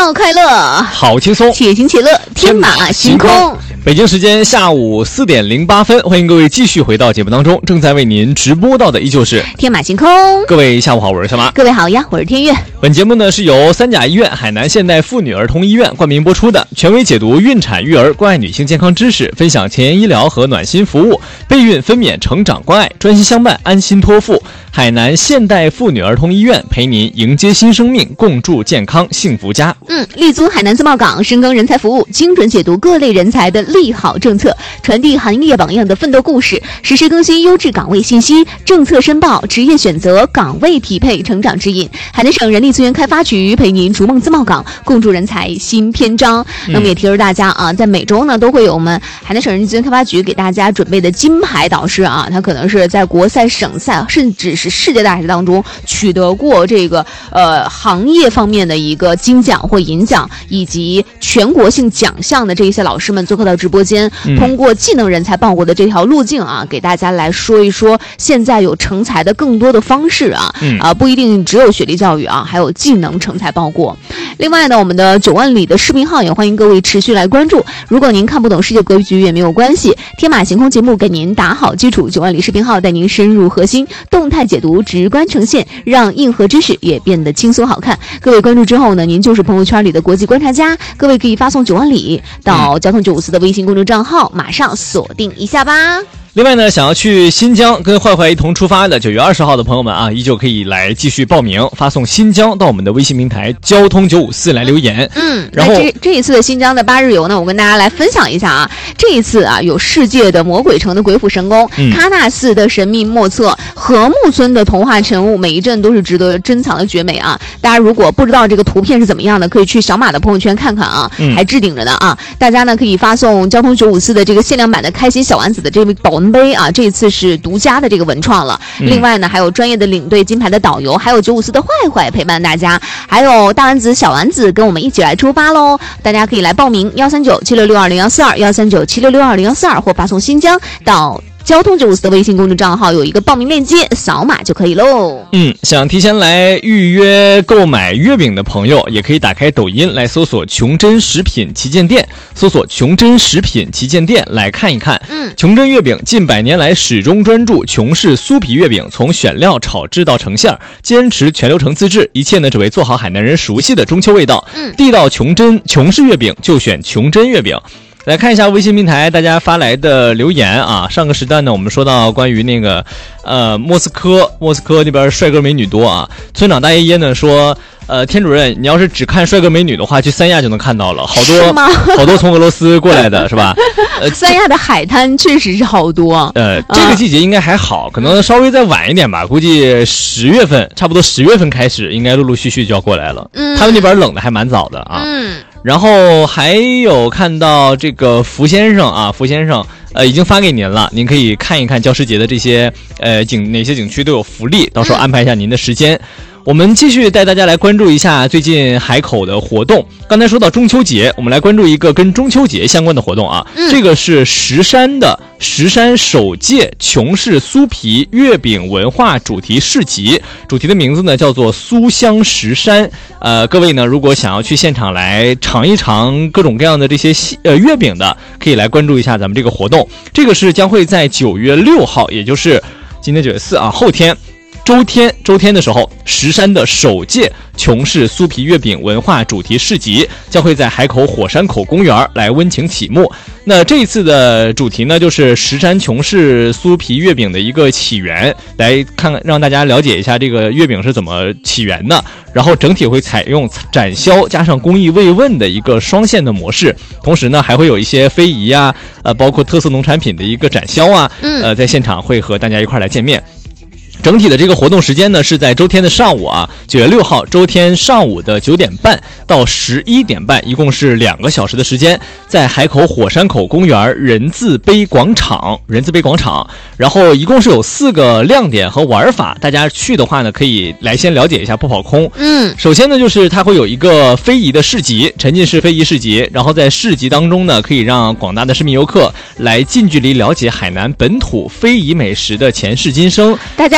好快乐， 好轻松， 且行且乐，天马行空。 北京时间下午4点08分，欢迎各位继续回到节目当中，正在为您直播到的依旧是天马行空。 各位下午好，我是小马。 各位好呀，我是天悦。 本节目呢是由三甲医院海南现代妇女儿童医院冠名播出的，权威解读孕产育儿关爱女性健康知识，分享前沿医疗和暖心服务，备孕分娩成长关爱，专心相伴，安心托付。海南现代妇女儿童医院陪您迎接新生命，共筑健康幸福家。 立足海南自贸港，深耕人才服务，精准解读各类人才的利好政策，传递行业榜样的奋斗故事，实时更新优质岗位信息，政策申报，职业选择，岗位匹配，成长指引。海南省人力资源开发局陪您逐梦自贸港，共筑人才新篇章。那么也提示大家啊，在每周呢都会有我们海南省人力资源开发局给大家准备的金牌导师啊，他可能是在国赛、省赛，甚至是世界大赛当中取得过这个行业方面的一个金奖或银奖以及全国性奖项的这一些老师们做客到直播间，通过技能人才报国的这条路径啊，给大家来说一说现在有成才的更多的方式啊，不一定只有学历教育啊，还有技能成才报国。另外呢，我们的9万里的视频号也欢迎各位持续来关注。如果您看不懂世界格局也没有关系，天马行空节目给您打好基础，9万里视频号带您深入核心，动态解读，直观呈现，让硬核知识也变得轻松好看。各位关注之后呢，您就是朋友圈里的国际观察家。各位可以发送9万里到交通954的微信公众账号，马上锁定一下吧。 另外呢，想要去新疆跟坏坏一同出发的9月20号的朋友们啊，依旧可以来继续报名，发送新疆到我们的微信平台交通954来留言。然后这一次的新疆的8日游呢，我跟大家来分享一下啊。这一次啊，有世界的魔鬼城的鬼斧神工，喀纳寺的神秘莫测，禾木村的童话晨雾，每一帧都是值得珍藏的绝美啊。大家如果不知道这个图片是怎么样的，可以去小马的朋友圈看看啊，还置顶着呢啊。大家呢可以发送交通954的这个限量版的开心小丸子的这个保温杯啊，这一次是独家的这个文创了。另外呢，还有专业的领队、金牌的导游，还有954的坏坏陪伴大家，还有大丸子、小丸子跟我们一起来出发喽！大家可以来报名13976620142，13976620142，或发送新疆到交通954的微信公众账号有一个报名链接，扫码就可以喽。 想提前来预约购买月饼的朋友，也可以打开抖音来搜索琼珍食品旗舰店，搜索琼珍食品旗舰店来看一看。琼珍月饼近100年来始终专注琼式酥皮月饼，从选料、炒制到成馅，坚持全流程自制，一切呢只为做好海南人熟悉的中秋味道。地道琼式月饼就选琼珍月饼。来看一下微信平台大家发来的留言啊。上个时段呢，我们说到关于那个莫斯科那边帅哥美女多啊。村长大爷爷呢说，天主任，你要是只看帅哥美女的话，去三亚就能看到了，好多从俄罗斯过来的是吧？ 三亚的海滩确实是好多。 这个季节应该还好，可能稍微再晚一点吧，估计10月份，差不多10月份开始，应该陆陆续续就要过来了。他们那边冷的还蛮早的啊。然后还有看到这个福先生已经发给您了，您可以看一看教师节的这些哪些景区都有福利，到时候安排一下您的时间。我们继续带大家来关注一下最近海口的活动。刚才说到中秋节，我们来关注一个跟中秋节相关的活动啊。这个是石山首届琼式酥皮月饼文化主题市集，主题的名字呢叫做酥香石山。各位呢如果想要去现场来尝一尝各种各样的这些月饼的，可以来关注一下咱们这个活动。这个是将会在9月6号，也就是今天9月4啊，后天周天的时候，石山的首届琼式酥皮月饼文化主题市集将会在海口火山口公园来温情启幕。那这一次的主题呢，就是石山琼式酥皮月饼的一个起源，来看看让大家了解一下这个月饼是怎么起源的。然后整体会采用展销加上公益慰问的一个双线的模式，同时呢还会有一些非遗啊，包括特色农产品的一个展销啊，在现场会和大家一块来见面。整体的这个活动时间呢是在周天的上午啊，9月6号周天上午的9点半到11点半，一共是2个小时的时间，在海口火山口公园人字碑广场，然后一共是有4个亮点和玩法，大家去的话呢可以来先了解一下不跑空。首先呢就是它会有一个非遗的市集，沉浸式非遗市集，然后在市集当中呢可以让广大的市民游客来近距离了解海南本土非遗美食的前世今生。 大家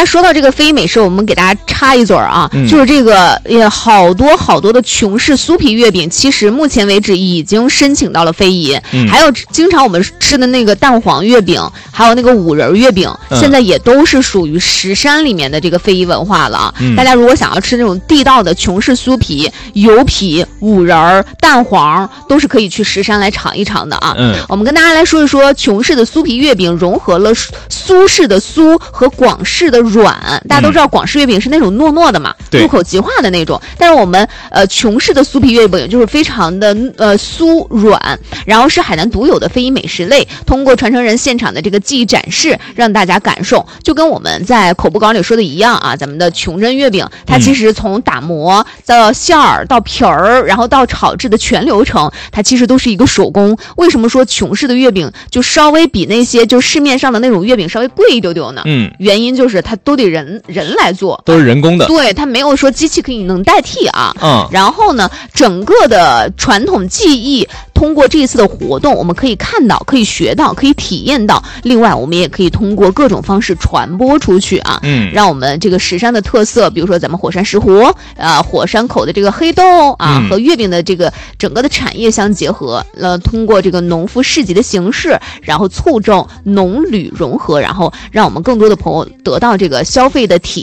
说到这个非遗美食，我们给大家插一嘴啊，就是这个好多的琼氏酥皮月饼，其实目前为止已经申请到了非遗。还有经常我们吃的那个蛋黄月饼，还有那个五仁月饼，现在也都是属于石山里面的这个非遗文化了啊。大家如果想要吃那种地道的琼氏酥皮、油皮、五仁、蛋黄，都是可以去石山来尝一尝的啊。我们跟大家来说一说琼氏的酥皮月饼融合了苏式的酥和广式的软。大家都知道广式月饼是那种糯糯的嘛，入口即化的那种，但是我们琼氏的酥皮月饼就是非常的酥软，然后是海南独有的非遗美食类，通过传承人现场的这个技艺展示，让大家感受，就跟我们在口播稿里说的一样啊。咱们的琼珍月饼，它其实从打磨到馅儿到皮儿，然后到炒制的全流程，它其实都是一个手工。为什么说琼氏的月饼就稍微比那些就市面上的那种月饼稍微贵一丢丢呢？原因就是它都得人来做， 都是人工的， 对，它没有说机器能代替啊。然后呢，整个的传统技艺通过这一次的活动，我们可以看到，可以学到，可以体验到。另外，我们也可以通过各种方式传播出去啊，让我们这个石山的特色，比如说咱们火山石斛，火山口的这个黑豆啊，和月饼的这个整个的产业相结合，通过这个农夫市集的形式，然后促进农旅融合，然后让我们更多的朋友得到这个消费的体